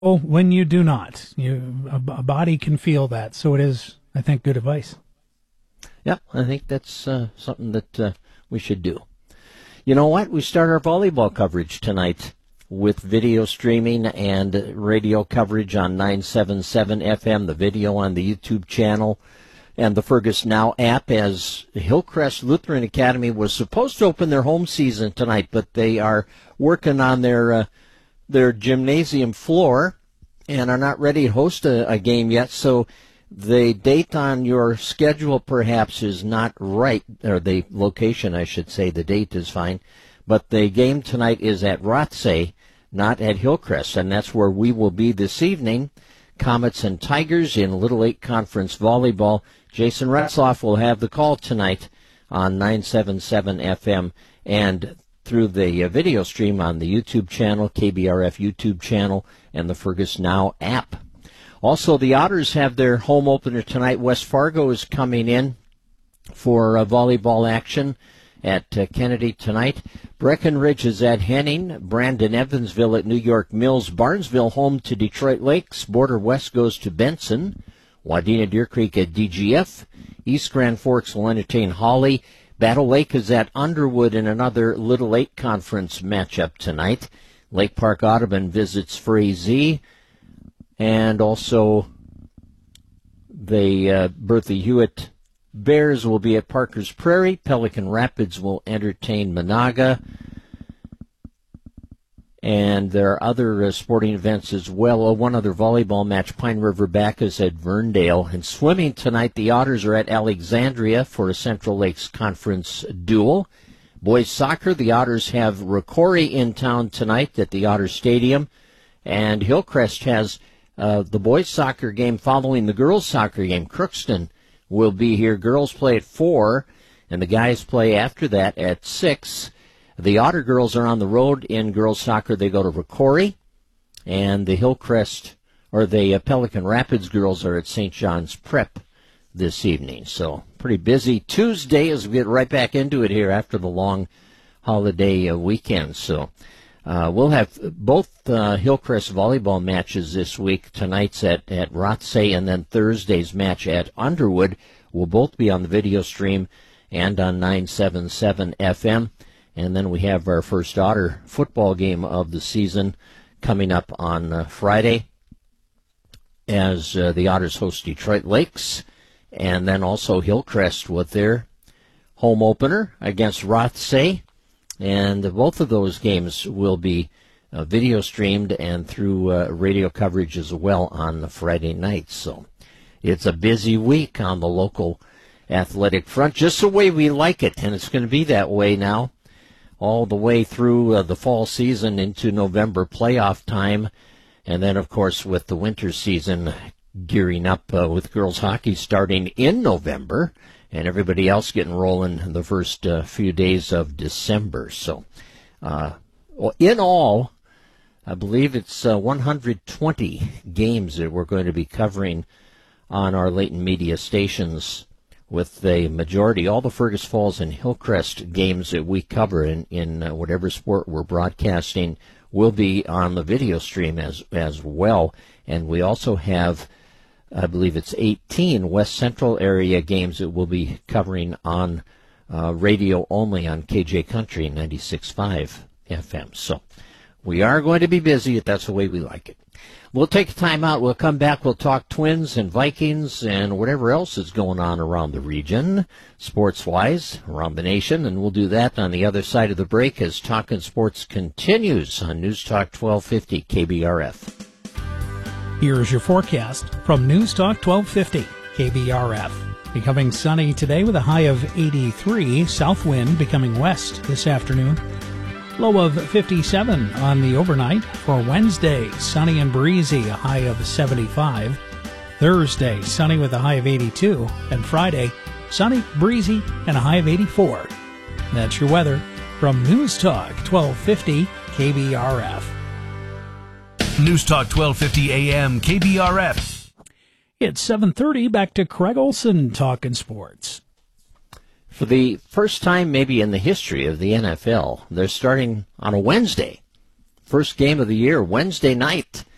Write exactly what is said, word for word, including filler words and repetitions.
when you do not. You, a, a body can feel that. So it is, I think, good advice. Yeah, I think that's uh, something that uh, we should do. You know what? We start our volleyball coverage tonight with video streaming and radio coverage on nine seventy-seven F M, the video on the YouTube channel, and the Fergus Now app, as Hillcrest Lutheran Academy was supposed to open their home season tonight, but they are working on their uh, their gymnasium floor and are not ready to host a, a game yet, so the date on your schedule perhaps is not right, or the location, I should say. The date is fine, but the game tonight is at Rothsay, not at Hillcrest, and that's where we will be this evening. Comets and Tigers in Little Eight Conference Volleyball. Jason Retzloff will have the call tonight on nine seventy-seven F M and through the uh, video stream on the YouTube channel, K B R F YouTube channel, and the Fergus Now app. Also, the Otters have their home opener tonight. West Fargo is coming in for uh, volleyball action at uh, Kennedy tonight. Breckenridge is at Henning. Brandon Evansville at New York Mills. Barnesville home to Detroit Lakes. Border West goes to Benson. Wadena Deer Creek at D G F. East Grand Forks will entertain Hawley. Battle Lake is at Underwood in another Little Eight Conference matchup tonight. Lake Park Audubon visits Frazee. And also the uh, Bertha Hewitt Bears will be at Parker's Prairie. Pelican Rapids will entertain Monaga. And there are other uh, sporting events as well. Oh, one other volleyball match, Pine River Bacchus at Verndale. And swimming tonight, the Otters are at Alexandria for a Central Lakes Conference duel. Boys soccer, the Otters have Rocori in town tonight at the Otter Stadium. And Hillcrest has uh, the boys soccer game following the girls soccer game. Crookston will be here. Girls play at four, and the guys play after that at six. The Otter girls are on the road in girls soccer. They go to Rocori, and the Hillcrest, or the uh, Pelican Rapids girls are at Saint John's Prep this evening. So pretty busy Tuesday as we get right back into it here after the long holiday uh, weekend. So uh, we'll have both uh, Hillcrest volleyball matches this week. Tonight's at, at Rothsay, and then Thursday's match at Underwood will both be on the video stream and on nine seventy-seven F M. And then we have our first Otter football game of the season coming up on uh, Friday as uh, the Otters host Detroit Lakes. And then also Hillcrest with their home opener against Rothsay. And both of those games will be uh, video streamed and through uh, radio coverage as well on Friday nights. So it's a busy week on the local athletic front, just the way we like it. And it's going to be that way now all the way through uh, the fall season into November playoff time. And then, of course, with the winter season gearing up uh, with girls hockey starting in November and everybody else getting rolling the first uh, few days of December. So uh, well, in all, I believe it's uh, one hundred twenty games that we're going to be covering on our Leighton Media stations, with the majority, all the Fergus Falls and Hillcrest games that we cover in, in uh, whatever sport we're broadcasting will be on the video stream as as well. And we also have, I believe it's eighteen West Central area games that we'll be covering on uh, radio only on K J Country ninety-six point five F M. So we are going to be busy, if that's the way we like it. We'll take a time out. We'll come back. We'll talk Twins and Vikings and whatever else is going on around the region, sports-wise, around the nation. And we'll do that on the other side of the break as Talkin' Sports continues on News Talk twelve fifty K B R F. Here's your forecast from News Talk twelve fifty K B R F. Becoming sunny today with a high of eighty-three. South wind becoming west this afternoon. Low of fifty-seven on the overnight. For Wednesday, sunny and breezy, a high of seventy-five. Thursday, sunny with a high of eighty-two. And Friday, sunny, breezy, and a high of eighty-four. That's your weather from News Talk twelve fifty K B R F. News Talk twelve fifty A M K B R F. It's seven thirty. Back to Craig Olson talking sports. For the first time maybe in the history of the N F L, they're starting on a Wednesday. First game of the year, Wednesday night.